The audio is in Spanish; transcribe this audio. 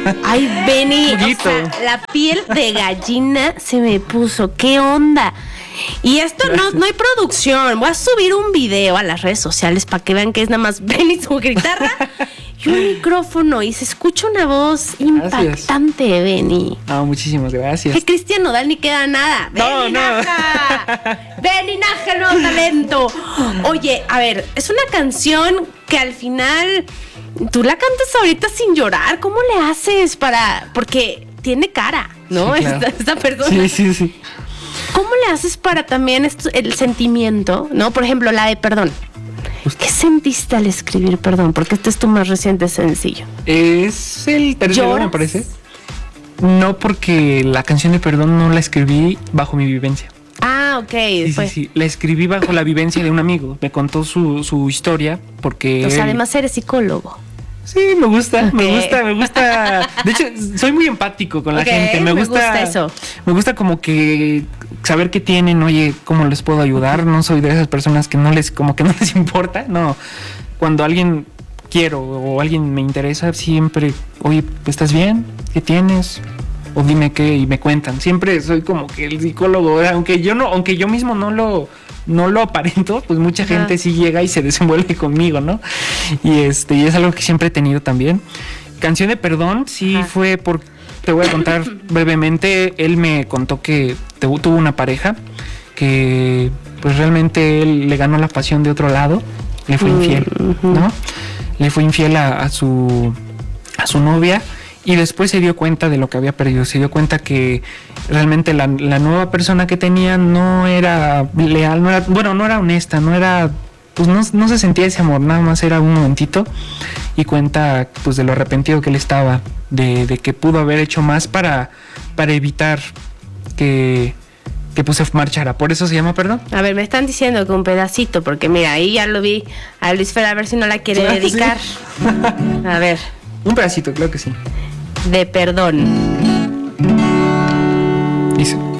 Ay, Benny, o sea, la piel de gallina se me puso. ¿Qué onda? Y esto no hay producción. Voy a subir un video a las redes sociales para que vean que es nada más Benny, su guitarra y un micrófono. Y se escucha una voz impactante, Benny. Muchísimas gracias. Que Cristian Nodal ni queda nada. No. Benny Nájera, el nuevo talento. Oye, a ver, es una canción que al final tú la cantas ahorita sin llorar. ¿Cómo le haces porque tiene cara, ¿no? Sí, claro. Esta persona. Sí. ¿Cómo le haces para también el sentimiento, ¿no? Por ejemplo, la de Perdón. ¿Qué sentiste al escribir Perdón? Porque este es tu más reciente sencillo. Es el tercero, me parece. No, porque la canción de Perdón no la escribí bajo mi vivencia. Ah, ok. Sí. La escribí bajo la vivencia de un amigo. Me contó su historia porque... O sea, además eres psicólogo. Sí, me gusta. De hecho, soy muy empático con la gente. Me gusta eso. Me gusta como que saber qué tienen, oye, cómo les puedo ayudar. No soy de esas personas que no les importa. No, cuando alguien quiero o alguien me interesa, siempre, oye, ¿estás bien? ¿Qué tienes? O dime qué, y me cuentan. Siempre soy como que el psicólogo, aunque yo mismo no lo aparento, pues mucha gente sí llega y se desenvuelve conmigo, ¿no? Y es algo que siempre he tenido también. Canción de Perdón, sí fue te voy a contar brevemente. Él me contó que tuvo una pareja que pues realmente él le ganó la pasión de otro lado, le fue infiel, ¿no? Le fue infiel a su novia. Y después se dio cuenta de lo que había perdido. Se dio cuenta que realmente la nueva persona que tenía no era leal, no era honesta, pues no se sentía ese amor, nada más era un momentito. Y cuenta pues de lo arrepentido que él estaba, de que pudo haber hecho más para evitar que pues se marchara. Por eso se llama Perdón. A ver, me están diciendo que un pedacito, porque mira, ahí ya lo vi a Luis Fer, a ver si no la quiere dedicar. Sí. A ver. Un pedacito, claro que sí. De Perdón. Dice: